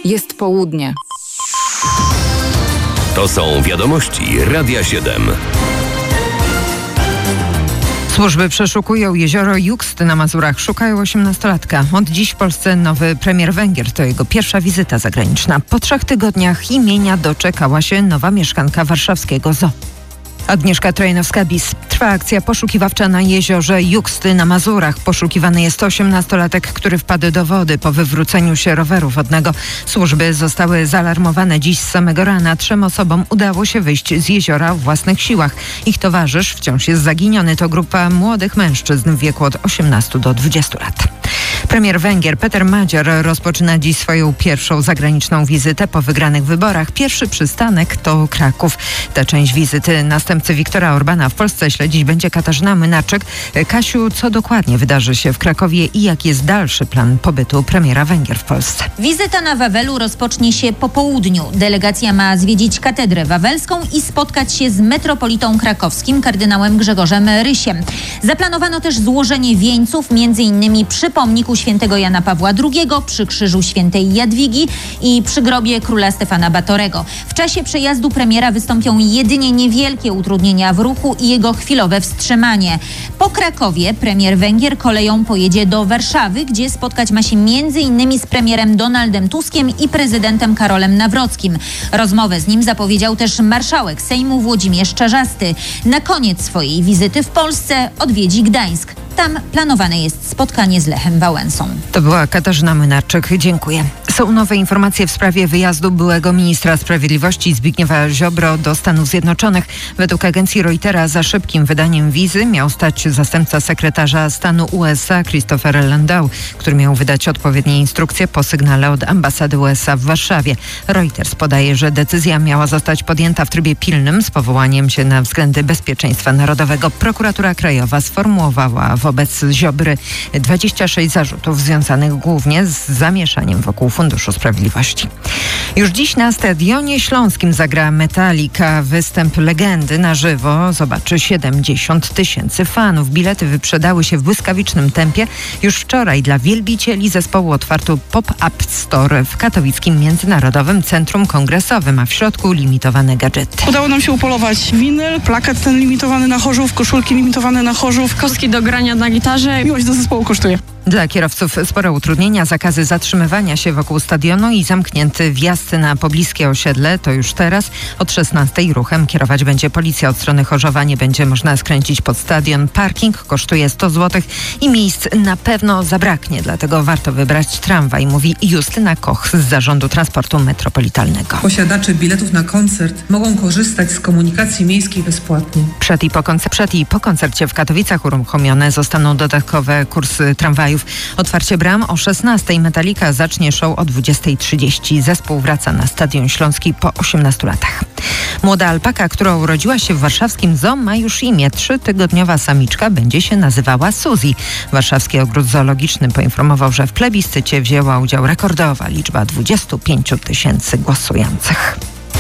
Jest południe. To są wiadomości Radia 7. Służby przeszukują jezioro Juxt na Mazurach. Szukają 18-latka. Od dziś w Polsce nowy premier Węgier. To jego pierwsza wizyta zagraniczna. Po 3 tygodniach imienia doczekała się nowa mieszkanka warszawskiego zoo. Agnieszka Trojanowska-Bis. Trwa akcja poszukiwawcza na jeziorze Juxt na Mazurach. Poszukiwany jest 18-latek, który wpadł do wody po wywróceniu się roweru wodnego. Służby zostały zaalarmowane dziś z samego rana. 3 osobom udało się wyjść z jeziora w własnych siłach. Ich towarzysz wciąż jest zaginiony. To grupa młodych mężczyzn w wieku od 18 do 20 lat. Premier Węgier Peter Magyar rozpoczyna dziś swoją pierwszą zagraniczną wizytę po wygranych wyborach. Pierwszy przystanek to Kraków. Tę część wizyty następcy Viktora Orbana w Polsce śledzić będzie Katarzyna Młynarczyk. Kasiu, co dokładnie wydarzy się w Krakowie i jaki jest dalszy plan pobytu premiera Węgier w Polsce? Wizyta na Wawelu rozpocznie się po południu. Delegacja ma zwiedzić katedrę wawelską i spotkać się z metropolitą krakowskim kardynałem Grzegorzem Rysiem. Zaplanowano też złożenie wieńców m.in. przy pomniku świętego Jana Pawła II, przy krzyżu świętej Jadwigi i przy grobie króla Stefana Batorego. W czasie przejazdu premiera wystąpią jedynie niewielkie utrudnienia w ruchu i jego chwilowe wstrzymanie. Po Krakowie premier Węgier koleją pojedzie do Warszawy, gdzie spotkać ma się m.in. z premierem Donaldem Tuskiem i prezydentem Karolem Nawrockim. Rozmowę z nim zapowiedział też marszałek Sejmu Włodzimierz Czarzasty. Na koniec swojej wizyty w Polsce odwiedzi Gdańsk. Tam planowane jest spotkanie z Lechem Wałęsą. To była Katarzyna Młynarczyk. Dziękuję. Są nowe informacje w sprawie wyjazdu byłego ministra sprawiedliwości Zbigniewa Ziobro do Stanów Zjednoczonych. Według agencji Reutera za szybkim wydaniem wizy miał stać zastępca sekretarza stanu USA Christopher Landau, który miał wydać odpowiednie instrukcje po sygnale od ambasady USA w Warszawie. Reuters podaje, że decyzja miała zostać podjęta w trybie pilnym z powołaniem się na względy bezpieczeństwa narodowego. Prokuratura Krajowa sformułowała wobec Ziobry 26 zarzutów związanych głównie z zamieszaniem wokół Funduszu Sprawiedliwości. Już dziś na Stadionie Śląskim zagra Metallica. Występ legendy na żywo zobaczy 70 000 fanów. Bilety wyprzedały się w błyskawicznym tempie. Już wczoraj dla wielbicieli zespołu otwarto pop-up store w katowickim Międzynarodowym Centrum Kongresowym, a w środku limitowane gadżety. Udało nam się upolować winyl, plakat ten limitowany na Chorzów, koszulki limitowane na Chorzów, kostki do grania na gitarze. Miłość do zespołu kosztuje. Dla kierowców spore utrudnienia, zakazy zatrzymywania się wokół stadionu i zamknięty wjazd na pobliskie osiedle. To już teraz. Od 16 ruchem kierować będzie policja. Od strony Chorzowa nie będzie można skręcić pod stadion. Parking kosztuje 100 zł i miejsc na pewno zabraknie. Dlatego warto wybrać tramwaj, mówi Justyna Koch z Zarządu Transportu Metropolitalnego. Posiadacze biletów na koncert mogą korzystać z komunikacji miejskiej bezpłatnie. Przed i po koncercie w Katowicach uruchomione zostaną dodatkowe kursy tramwaju. Otwarcie bram o 16:00. Metallica zacznie show o 20:30. Zespół wraca na Stadion Śląski po 18 latach. Młoda alpaka, która urodziła się w warszawskim zoo, ma już imię. 3-tygodniowa samiczka będzie się nazywała Suzy. Warszawski Ogród Zoologiczny poinformował, że w plebiscycie wzięła udział rekordowa liczba 25 000 głosujących.